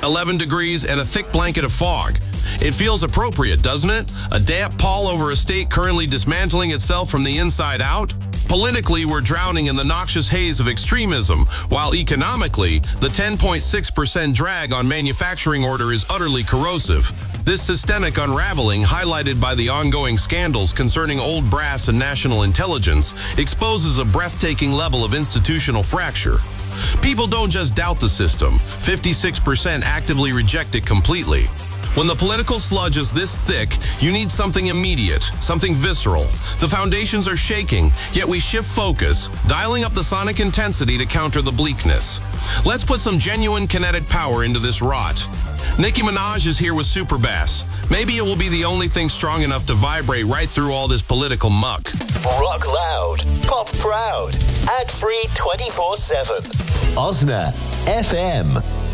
11 degrees, and a thick blanket of fog. It feels appropriate, doesn't it? A damp pall over a state currently dismantling itself from the inside out? Politically, we're drowning in the noxious haze of extremism, while economically, the 10.6% drag on manufacturing order is utterly corrosive. This systemic unraveling, highlighted by the ongoing scandals concerning old brass and national intelligence, exposes a breathtaking level of institutional fracture. People don't just doubt the system. 56% actively reject it completely. When the political sludge is this thick, you need something immediate, something visceral. The foundations are shaking, yet we shift focus, dialing up the sonic intensity to counter the bleakness. Let's put some genuine kinetic power into this rot. Nicki Minaj is here with super bass. Maybe it will be the only thing strong enough to vibrate right through all this political muck. Rock loud, pop proud, ad-free 24/7. Osna FM.